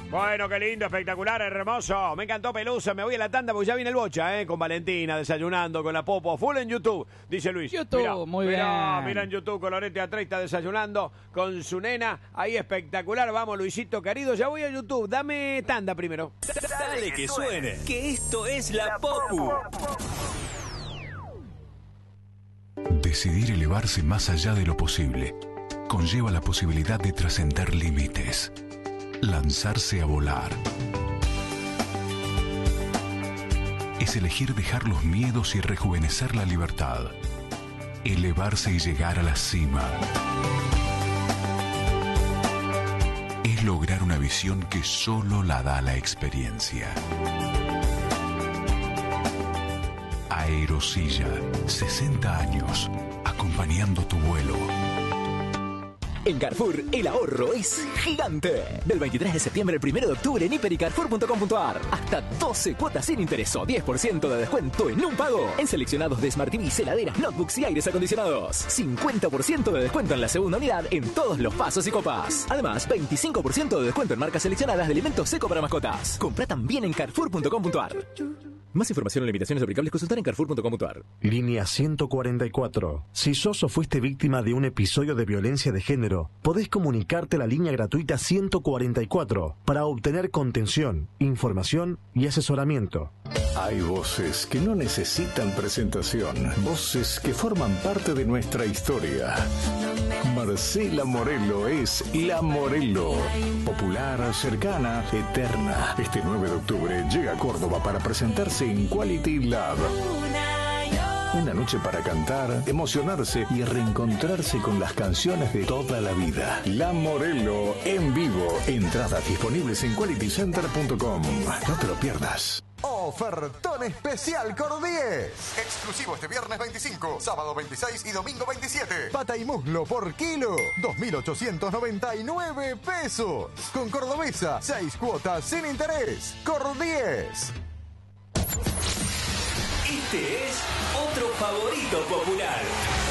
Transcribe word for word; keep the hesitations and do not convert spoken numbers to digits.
Bueno, qué lindo, espectacular, hermoso. Me encantó Pelusa, me voy a la tanda porque ya viene el Bocha, ¿eh? Con Valentina, desayunando, con la Popo. Full en YouTube, dice Luis. YouTube, mirá, muy mirá, bien. Mira en YouTube, Colorete A tres está desayunando con su nena. Ahí espectacular, vamos, Luisito querido. Ya voy a YouTube, dame tanda primero. Dale que suene, que esto es la Popu. Decidir elevarse más allá de lo posible conlleva la posibilidad de trascender límites. Lanzarse a volar es elegir dejar los miedos y rejuvenecer la libertad. Elevarse y llegar a la cima es lograr una visión que solo la da la experiencia. Aerosilla, sesenta años, acompañando tu vuelo. En Carrefour, el ahorro es gigante. Del veintitrés de septiembre al primero de octubre en hiper y carrefour punto com punto a r. Hasta doce cuotas sin interés o diez por ciento de descuento en un pago. En seleccionados de Smart T V, heladeras, notebooks y aires acondicionados. cincuenta por ciento de descuento en la segunda unidad en todos los vasos y copas. Además, veinticinco por ciento de descuento en marcas seleccionadas de alimentos seco para mascotas. Compra también en carrefour punto com punto a r. Más información o limitaciones aplicables consultar en carrefour punto com punto a r. Línea ciento cuarenta y cuatro. Si sos o fuiste víctima de un episodio de violencia de género, podés comunicarte a la línea gratuita ciento cuarenta y cuatro para obtener contención, información y asesoramiento. Hay voces que no necesitan presentación, voces que forman parte de nuestra historia. Marcela Morelo es La Morelo. Popular, cercana, eterna. Este nueve de octubre llega a Córdoba para presentarse en Quality Lab. Una noche para cantar, emocionarse y reencontrarse con las canciones de toda la vida. La Morelo en vivo. Entradas disponibles en quality center punto com. No te lo pierdas. Ofertón especial Cordies. Exclusivo este viernes veinticinco, sábado veintiséis y domingo veintisiete. Pata y muslo por kilo, dos mil ochocientos noventa y nueve pesos. Con cordobesa, seis cuotas sin interés. Cordies. Este es otro favorito popular.